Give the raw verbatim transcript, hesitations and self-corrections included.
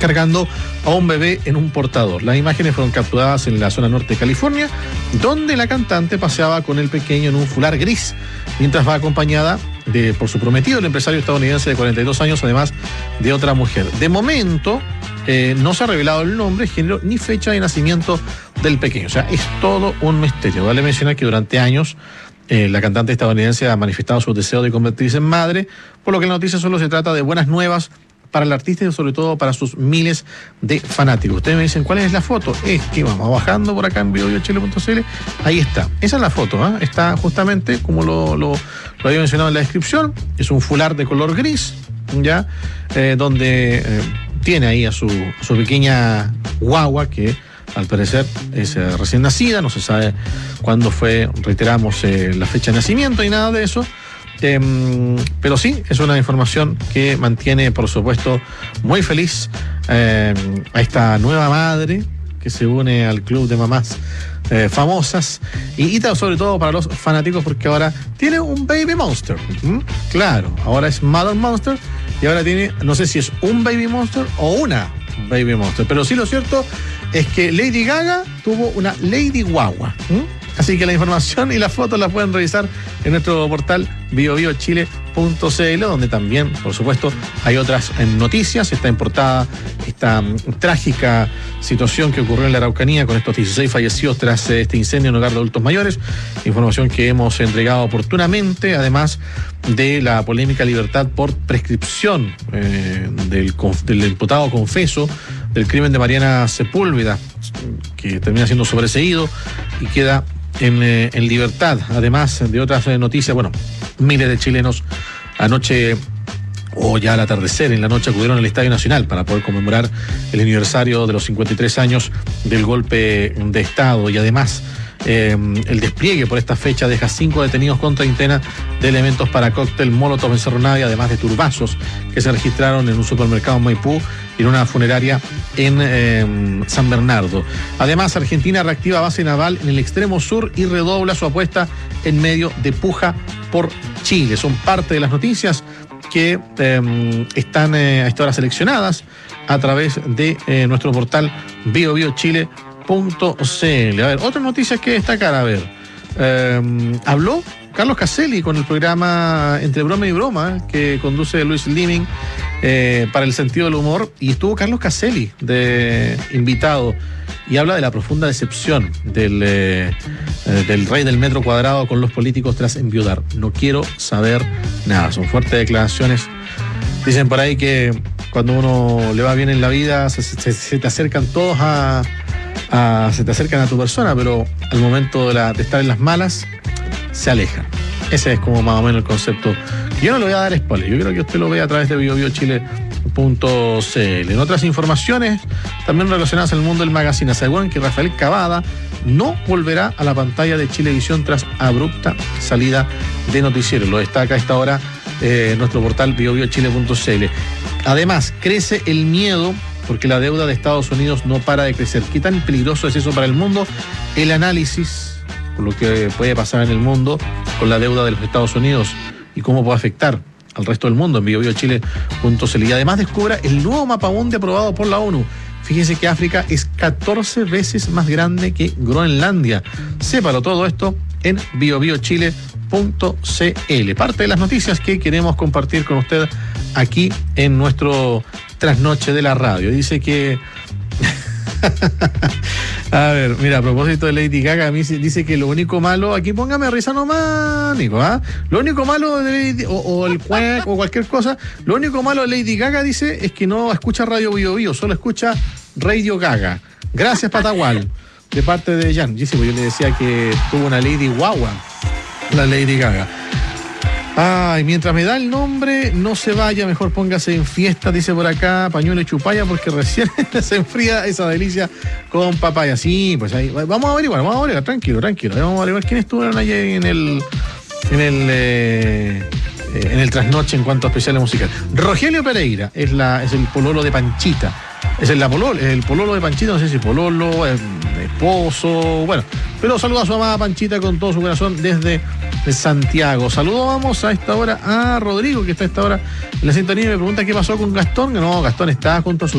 cargando a un bebé en un portador. Las imágenes fueron capturadas en la zona norte de California, donde la cantante paseaba con el pequeño en un fular gris, mientras va acompañada de, por su prometido, el empresario estadounidense de cuarenta y dos años, además de otra mujer. De momento, eh, no se ha revelado el nombre, género ni fecha de nacimiento del pequeño. O sea, es todo un misterio. Vale mencionar que durante años eh, la cantante estadounidense ha manifestado su deseo de convertirse en madre, por lo que la noticia solo se trata de buenas nuevas para el artista y sobre todo para sus miles de fanáticos. Ustedes me dicen, ¿cuál es la foto? Es que vamos bajando por acá en bio bio chile punto c l. Ahí está. Esa es la foto, ¿eh? Está justamente como lo, lo, lo había mencionado en la descripción. Es un fular de color gris, ¿ya? Eh, donde eh, tiene ahí a su, a su pequeña guagua que al parecer es eh, recién nacida. No se sabe cuándo fue, reiteramos, eh, la fecha de nacimiento y nada de eso. Eh, pero sí, es una información que mantiene, por supuesto, muy feliz eh, a esta nueva madre que se une al club de mamás eh, famosas y, y sobre todo para los fanáticos, porque ahora tiene un baby monster. ¿Mm? Claro, ahora es Mother Monster y ahora tiene, no sé si es un baby monster o una baby monster, pero sí lo cierto es que Lady Gaga tuvo una Lady Guagua. ¿Mm? Así que la información y las fotos las pueden revisar en nuestro portal bio bio chile punto c l, donde también, por supuesto, hay otras noticias. Está en portada esta um, trágica situación que ocurrió en la Araucanía con estos dieciséis fallecidos tras eh, este incendio en un hogar de adultos mayores. Información que hemos entregado oportunamente, además de la polémica libertad por prescripción eh, del, del imputado confeso del crimen de Mariana Sepúlveda, que termina siendo sobreseído y queda En, eh, en libertad, además de otras eh, noticias. Bueno, miles de chilenos anoche o ya al atardecer en la noche acudieron al Estadio Nacional para poder conmemorar el aniversario de los cincuenta y tres años del golpe de Estado y además eh, el despliegue por esta fecha deja cinco detenidos con treintena de elementos para cóctel molotov en Cerro Navia, además de turbazos que se registraron en un supermercado en Maipú y en una funeraria en eh, San Bernardo. Además, Argentina reactiva base naval en el extremo sur y redobla su apuesta en medio de puja por Chile. Son parte de las noticias que eh, están eh, a esta hora seleccionadas a través de eh, nuestro portal bio bio chile punto c l. A ver, otras noticias que destacar. A ver, eh, habló Carlos Caselli con el programa Entre Broma y Broma que conduce Luis Liming eh, para el sentido del humor, y estuvo Carlos Caselli de invitado y habla de la profunda decepción del, eh, del rey del metro cuadrado con los políticos tras enviudar. No quiero saber nada. Son fuertes declaraciones. Dicen por ahí que cuando uno le va bien en la vida se, se, se te acercan todos a, a se te acercan a tu persona, pero al momento de, la, de estar en las malas se alejan. Ese es como más o menos el concepto. Yo no le voy a dar spoiler, yo quiero que usted lo vea a través de bio bio chile punto c l. En otras informaciones también relacionadas al mundo del magazine, aseguran que Rafael Cavada no volverá a la pantalla de Chilevisión tras abrupta salida de noticiero. Lo destaca a esta hora eh, nuestro portal bio bio chile punto c l. Además, crece el miedo porque la deuda de Estados Unidos no para de crecer. ¿Qué tan peligroso es eso para el mundo? El análisis por lo que puede pasar en el mundo con la deuda de los Estados Unidos y cómo puede afectar al resto del mundo en bio bio chile punto c l. Y además descubra el nuevo mapamundi aprobado por la ONU. Fíjense que África es catorce veces más grande que Groenlandia. Sépalo todo esto en bio bio chile punto c l. Parte de las noticias que queremos compartir con usted aquí en nuestro trasnoche de la radio. Dice que a ver, mira, a propósito de Lady Gaga, a mí dice que lo único malo, aquí póngame a risa nomás, Nico, ¿ah? ¿eh? Lo único malo de Lady, o, o el cuac o cualquier cosa, lo único malo de Lady Gaga, dice, es que no escucha Radio Bio Bio, solo escucha Radio Gaga. Gracias, Patagual, de parte de Jan. Dice, pues yo le decía que tuvo una Lady Guagua, la Lady Gaga. Ay, mientras me da el nombre, no se vaya, mejor póngase en fiesta, dice por acá, pañuelo y chupalla, porque recién se enfría esa delicia con papaya. Sí, pues ahí, vamos a averiguar, vamos a averiguar, tranquilo, tranquilo, vamos a averiguar quién estuvieron allí en el, en el, eh, en el trasnoche en cuanto a especiales musicales. Rogelio Pereira es, la, es el pololo de Panchita, es el, la pololo, el pololo de Panchita, no sé si pololo, eh, esposo, bueno, pero saluda a su amada Panchita con todo su corazón desde Santiago. Saludamos a esta hora a Rodrigo, que está a esta hora en la sintonía y me pregunta qué pasó con Gastón. No, Gastón está junto a su